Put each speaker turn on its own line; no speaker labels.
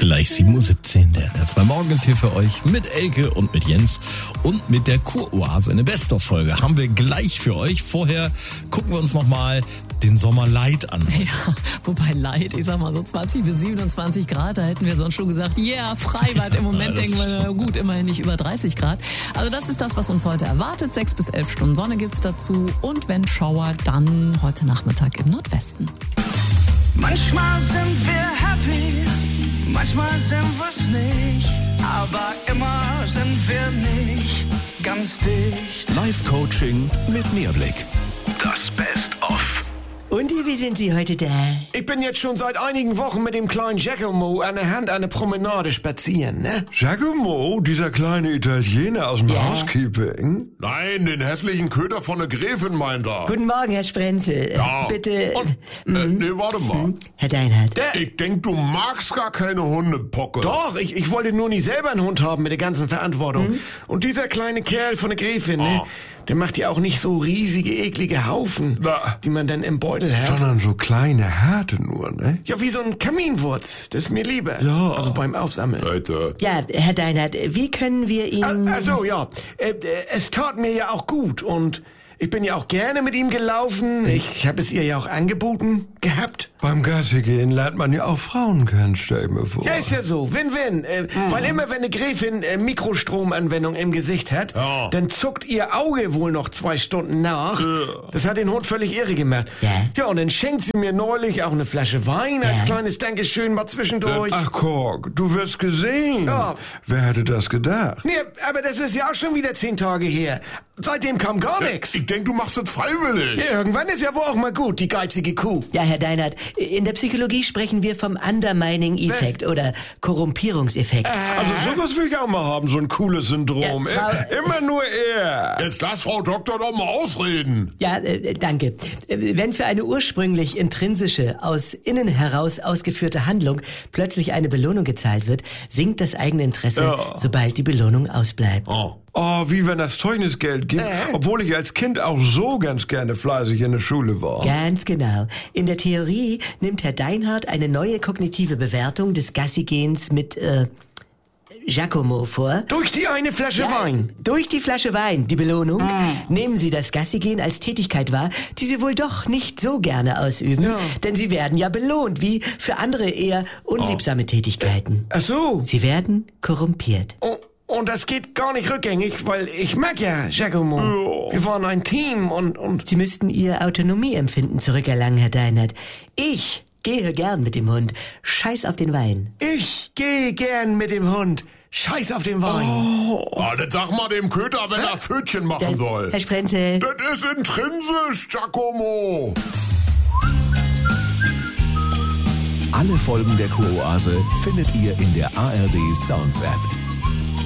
Gleich 7.17 Uhr. Der 2 Morgen ist hier für euch mit Elke und mit Jens und mit der Kuroase. Eine Best-of-Folge haben wir gleich für euch. Vorher gucken wir uns nochmal den Sommer Light an.
Ja, wobei Light, ich sag mal so 20 bis 27 Grad, da hätten wir sonst schon gesagt, yeah, Freibad. Im Moment denken wir, na gut, immerhin nicht über 30 Grad. Also das ist das, was uns heute erwartet. 6 bis 11 Stunden Sonne gibt's dazu. Und wenn Schauer, dann heute Nachmittag im Nordwesten.
Manchmal sind wir happy, manchmal sind wir's nicht, aber immer sind wir nicht ganz dicht.
Live-Coaching mit Mehrblick. Das Best-of.
Und wie sind Sie heute da?
Ich bin jetzt schon seit einigen Wochen mit dem kleinen Giacomo an der Hand eine Promenade spazieren, ne?
Giacomo, dieser kleine Italiener aus dem Housekeeping?
Nein, den hässlichen Köter von der Gräfin meint er.
Guten Morgen, Herr Sprenzel.
Ja.
Bitte...
Nee, warte mal.
Herr Deinhardt.
Ich denk, du magst gar keine Hundepocke.
Doch, ich wollte nur nicht selber einen Hund haben mit der ganzen Verantwortung. Und dieser kleine Kerl von der Gräfin, ne? Der macht ja auch nicht so riesige, eklige Haufen, die man dann im Beutel hat.
Sondern so kleine Härte nur, ne?
Ja, wie so ein Kaminwurz. Das ist mir lieber.
Ja.
Also beim Aufsammeln.
Leute.
Ja, Herr Deinhardt, wie können wir Ihnen...
Also ja, es tat mir ja auch gut und ich bin ja auch gerne mit ihm gelaufen. Ich habe es ihr ja auch angeboten gehabt.
Beim Gassi gehen lernt man ja auch Frauen kennen, stell ich mir vor.
Ja, ist ja so. Win-win. Weil immer, wenn eine Gräfin Mikrostromanwendung im Gesicht hat, dann zuckt ihr Auge wohl noch 2 Stunden nach. Das hat den Hund völlig irre gemacht. Ja, und dann schenkt sie mir neulich auch eine Flasche Wein als kleines Dankeschön mal zwischendurch.
Ach, Kork, du wirst gesehen.
Ja.
Wer hätte das gedacht?
Nee, aber das ist ja auch schon wieder 10 Tage her. Seitdem kam gar nichts.
Ich denk, du machst das freiwillig.
Ja, irgendwann ist ja wohl auch mal gut, die geizige Kuh.
Ja, Herr Deinhardt, in der Psychologie sprechen wir vom Undermining-Effekt oder Korrumpierungseffekt.
Also sowas will ich auch mal haben, so ein cooles Syndrom.
Ja, Frau-
Immer nur er.
Jetzt lass Frau Doktor doch mal ausreden.
Ja, danke. Wenn für eine ursprünglich intrinsische, aus innen heraus ausgeführte Handlung plötzlich eine Belohnung gezahlt wird, sinkt das eigene Interesse, sobald die Belohnung ausbleibt.
Oh, wie wenn das Zeugnisgeld gibt, obwohl ich als Kind auch so ganz gerne fleißig in der Schule war.
Ganz genau. In der Theorie nimmt Herr Deinhardt eine neue kognitive Bewertung des Gassigehens mit Giacomo vor.
Durch die eine Flasche Wein.
Durch die Flasche Wein, die Belohnung, nehmen Sie das Gassigehen als Tätigkeit wahr, die Sie wohl doch nicht so gerne ausüben, denn Sie werden ja belohnt, wie für andere eher unliebsame Tätigkeiten.
Ach so.
Sie werden korrumpiert.
Und das geht gar nicht rückgängig, weil ich mag ja Giacomo. Wir waren ein Team und...
Sie müssten Ihr Autonomieempfinden zurückerlangen, Herr Deinhardt. Ich gehe gern mit dem Hund. Scheiß auf den Wein.
Ich gehe gern mit dem Hund. Scheiß auf den Wein.
Das sag mal dem Köter, wenn er Pfötchen machen soll.
Herr Sprenzel.
Das ist intrinsisch, Giacomo.
Alle Folgen der Kuroase findet ihr in der ARD Sounds App.